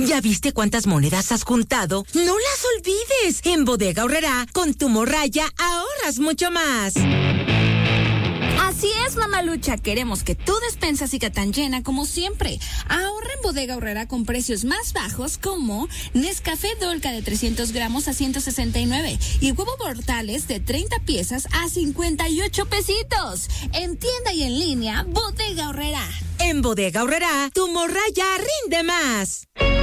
¿Ya viste cuántas monedas has juntado? ¡No las olvides! En Bodega Aurrerá, con tu morralla, ahorras mucho más. Así es, Mamalucha. Queremos que tu despensa siga tan llena como siempre. Ahorra en Bodega Aurrerá con precios más bajos como Nescafé Dolca de 300 gramos a 169 y huevo Mortales de 30 piezas a 58 pesitos. En tienda y en línea, Bodega Aurrerá. En Bodega Aurrerá, tu morralla rinde más.